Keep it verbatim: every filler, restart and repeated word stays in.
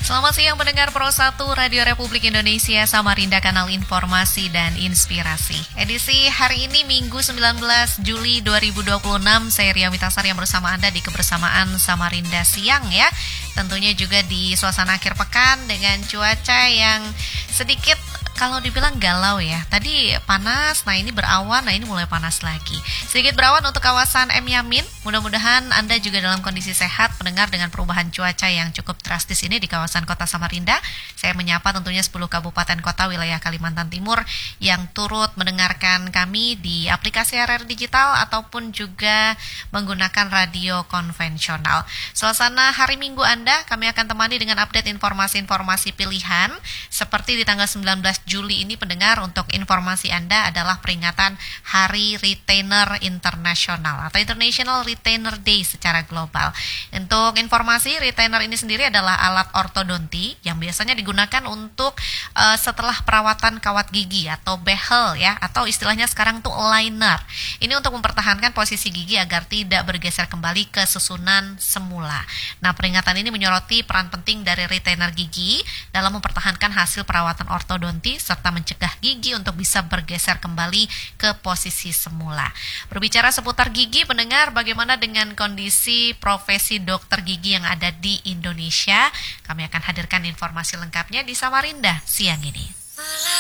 Selamat siang pendengar Pro satu Radio Republik Indonesia, Samarinda, kanal informasi dan inspirasi. Edisi hari ini Minggu sembilan belas Juli dua ribu dua puluh enam, saya Ria Mitasar yang bersama Anda di kebersamaan Samarinda siang ya. Tentunya juga di suasana akhir pekan dengan cuaca yang sedikit kalau dibilang galau ya. Tadi panas, nah ini berawan, nah ini mulai panas lagi. Sedikit berawan untuk kawasan M Yamin. Mudah-mudahan Anda juga dalam kondisi sehat mendengar dengan perubahan cuaca yang cukup drastis ini di kawasan Kota Samarinda. Saya menyapa tentunya sepuluh kabupaten kota wilayah Kalimantan Timur yang turut mendengarkan kami di aplikasi R R Digital ataupun juga menggunakan radio konvensional. Suasana hari Minggu Anda kami akan temani dengan update informasi-informasi pilihan. Seperti di tanggal sembilan belas Juli ini pendengar, untuk informasi Anda adalah peringatan Hari Retainer Internasional atau International Retainer Day secara global. Untuk informasi, retainer ini sendiri adalah alat ortodonti yang biasanya digunakan untuk uh, setelah perawatan kawat gigi atau behel ya, atau istilahnya sekarang tuh liner. Ini untuk mempertahankan posisi gigi agar tidak bergeser kembali ke susunan semula. Nah, peringatan ini menyoroti peran penting dari retainer gigi dalam mempertahankan hasil perawatan ortodonti serta mencegah gigi untuk bisa bergeser kembali ke posisi semula. Berbicara seputar gigi, pendengar, bagaimana dengan kondisi profesi dokter gigi yang ada di Indonesia? Kami akan hadirkan informasi lengkapnya di Samarinda siang ini.